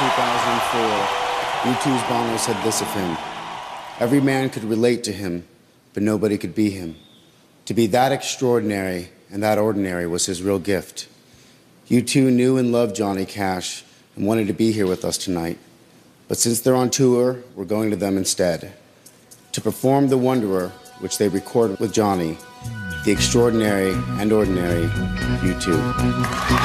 2004, U2's Bono said this of him: "Every man could relate to him, but nobody could be him. To be that extraordinary and that ordinary was his real gift." U2 knew and loved Johnny Cash and wanted to be here with us tonight. But since they're on tour, we're going to them instead to perform The Wanderer, which they recorded with Johnny, the extraordinary and ordinary U2.